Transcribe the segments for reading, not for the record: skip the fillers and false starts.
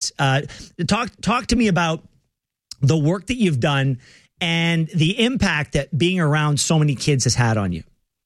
kids. Talk to me about the work that you've done and the impact that being around so many kids has had on you.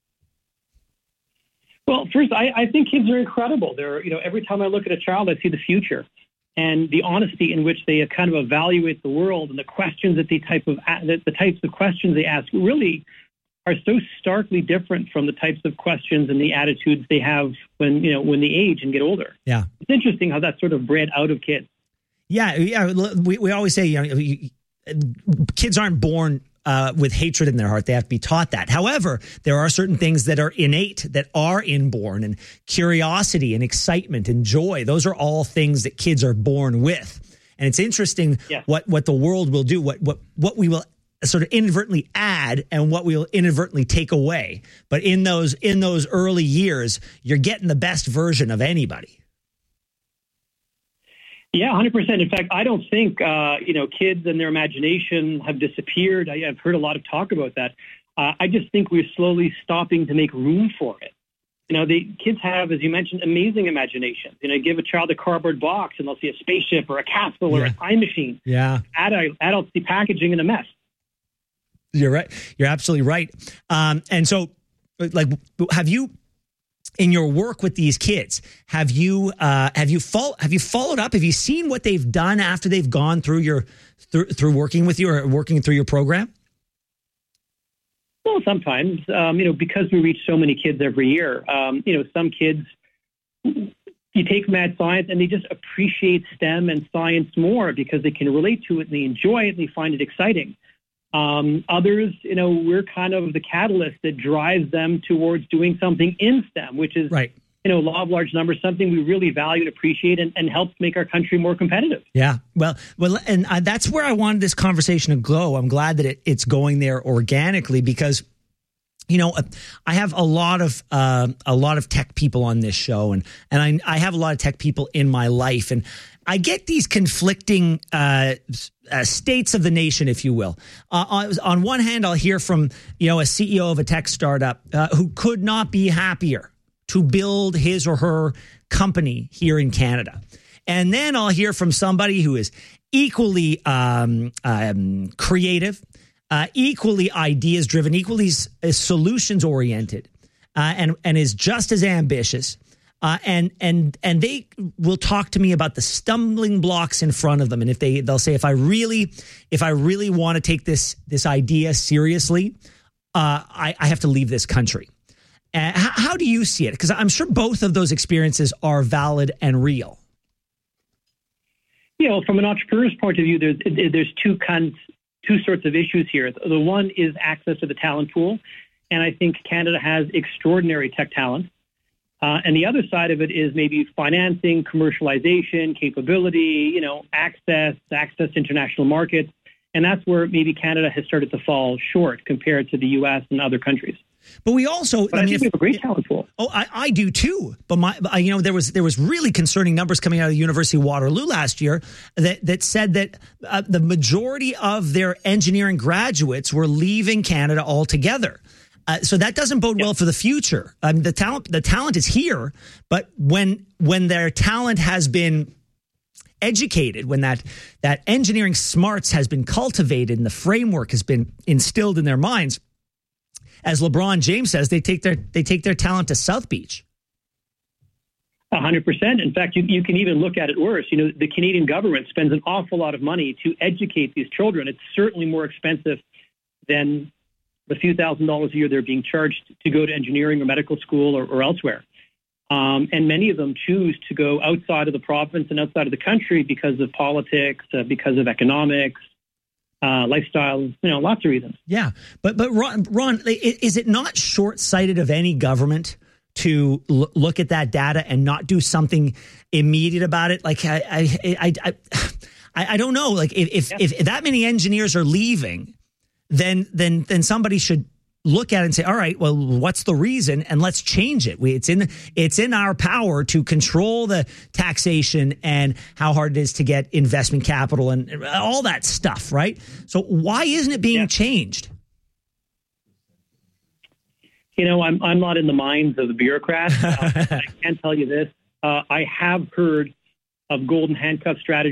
Well, first, I think kids are incredible. Every time I look at a child, I see the future, and the honesty in which they kind of evaluate the world, and the questions that the types of questions they ask really are so starkly different from the types of questions and the attitudes they have when they age and get older. Yeah, it's interesting how that's sort of bred out of kids. Yeah. We always say kids aren't born with hatred in their heart. They have to be taught that. However, there are certain things that are innate, that are inborn, and curiosity and excitement and joy. Those are all things that kids are born with. And it's interesting what the world will do, what we will sort of inadvertently add and what we will inadvertently take away. But in those early years, you're getting the best version of anybody. Yeah, 100%. In fact, I don't think, kids and their imagination have disappeared. I've heard a lot of talk about that. I just think we're slowly stopping to make room for it. The kids have, as you mentioned, amazing imagination. Give a child a cardboard box and they'll see a spaceship or a capsule or a time machine. Yeah. Adults see packaging in a mess. You're right. You're absolutely right. And so, have you, in your work with these kids, have you followed up? Have you seen what they've done after they've gone through through working with you or working through your program? Well, sometimes, because we reach so many kids every year, some kids, you take mad science and they just appreciate STEM and science more because they can relate to it and they enjoy it and they find it exciting. Others, we're kind of the catalyst that drives them towards doing something in STEM, which is, right. Law of large numbers, something we really value and appreciate and helps make our country more competitive. Yeah. Well, and that's where I wanted this conversation to go. I'm glad that it's going there organically because, I have a lot of tech people on this show and I have a lot of tech people in my life, and I get these conflicting states of the nation, if you will. On one hand, I'll hear from a CEO of a tech startup who could not be happier to build his or her company here in Canada, and then I'll hear from somebody who is equally creative, equally ideas driven, equally solutions oriented, and is just as ambitious. And they will talk to me about the stumbling blocks in front of them, and they'll say, if I really want to take this idea seriously, I have to leave this country. How do you see it? Because I'm sure both of those experiences are valid and real. From an entrepreneur's point of view, there's two sorts of issues here. The one is access to the talent pool, and I think Canada has extraordinary tech talent. And the other side of it is maybe financing, commercialization, capability, access to international markets. And that's where maybe Canada has started to fall short compared to the U.S. and other countries. But we also, I think we have a great talent pool. Oh, I do too. But there was really concerning numbers coming out of the University of Waterloo last year that said that the majority of their engineering graduates were leaving Canada altogether. So that doesn't bode well for the future. The talent is here, but when their talent has been educated, when that engineering smarts has been cultivated and the framework has been instilled in their minds, as LeBron James says, they take their talent to South Beach. 100%. In fact, you can even look at it worse. The Canadian government spends an awful lot of money to educate these children. It's certainly more expensive than the few $1,000s a year they're being charged to go to engineering or medical school or elsewhere. And many of them choose to go outside of the province and outside of the country because of politics, because of economics, lifestyle, lots of reasons. Yeah. But Ron, is it not short-sighted of any government to look at that data and not do something immediate about it? Like, I don't know. Like, if that many engineers are leaving, then somebody should look at it and say, all right, well, what's the reason? And let's change it. It's in our power to control the taxation and how hard it is to get investment capital and all that stuff, right? So why isn't it being changed? I'm not in the minds of the bureaucrats. I can tell you this. I have heard of golden handcuff strategy